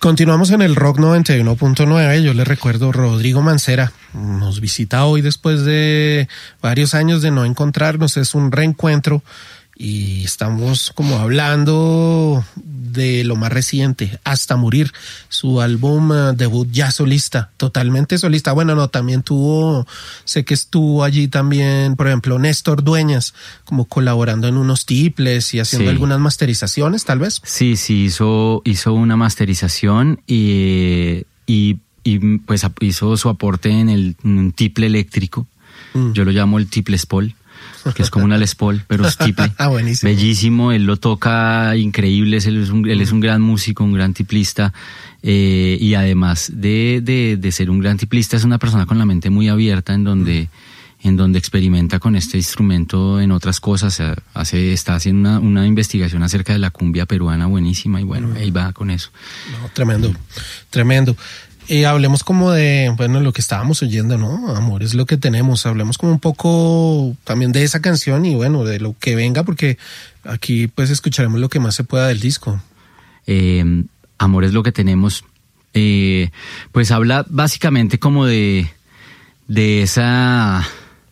Continuamos en el Rock 91.9. Yo les recuerdo, Rodrigo Mancera nos visita hoy después de varios años de no encontrarnos. Es un reencuentro y estamos como hablando de lo más reciente, Hasta Morir, su álbum debut ya solista, totalmente solista. Bueno, no, también sé que estuvo allí también, por ejemplo, Néstor Dueñas, como colaborando en unos tiples y haciendo algunas masterizaciones, tal vez. Sí, hizo una masterización y pues hizo su aporte en un tiple eléctrico. Yo lo llamo el tiple Les Paul, que es como una Les Paul, pero es tiple. Buenísimo. Bellísimo, él lo toca increíble, él es un gran músico, un gran tiplista, y además de ser un gran tiplista, es una persona con la mente muy abierta en donde experimenta con este instrumento en otras cosas. Está haciendo una investigación acerca de la cumbia peruana buenísima y bueno, ahí va con eso. No, tremendo. Hablemos como de, bueno, lo que estábamos oyendo, ¿no? Amor es lo que tenemos. Hablemos como un poco también de esa canción y bueno, de lo que venga, porque aquí pues escucharemos lo que más se pueda del disco. Amor es lo que tenemos. Pues habla básicamente como de esa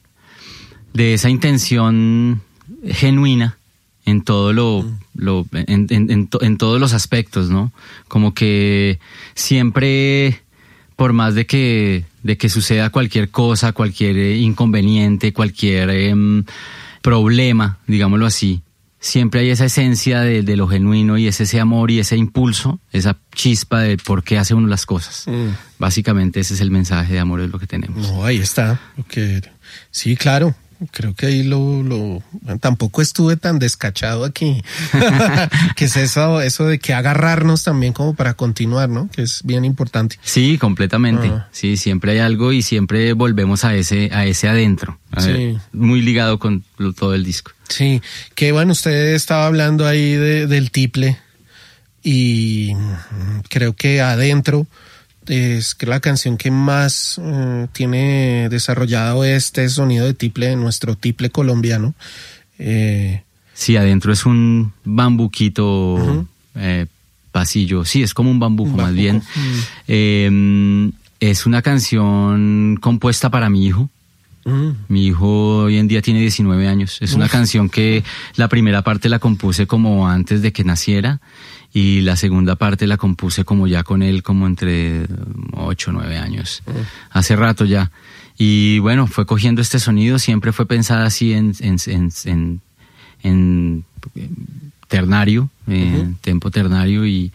intención genuina en todo en todos los aspectos, ¿no? Como que siempre, por más de que suceda cualquier cosa, cualquier inconveniente, cualquier problema, digámoslo así, siempre hay esa esencia de lo genuino y es ese amor y ese impulso, esa chispa de por qué hace uno las cosas. Básicamente ese es el mensaje de Amor es lo que tenemos. No, ahí está. Okay. Sí, claro. Creo que ahí tampoco estuve tan descachado aquí. Que es eso de que agarrarnos también como para continuar, ¿no? Que es bien importante. Sí, completamente. Sí, siempre hay algo y siempre volvemos a ese adentro. Muy ligado con todo el disco. Sí, que bueno, usted estaba hablando ahí del tiple y creo que Adentro es la canción que más tiene desarrollado este sonido de tiple, nuestro tiple colombiano. Sí, Adentro es un bambuquito, pasillo. Sí, es como un bambuco más bien. Es una canción compuesta para mi hijo. Mi hijo hoy en día tiene 19 años. Es una canción que la primera parte la compuse como antes de que naciera y la segunda parte la compuse como ya con él como entre 8 o 9 años. Hace rato ya. Y bueno, fue cogiendo este sonido, siempre fue pensada así en ternario, tempo ternario y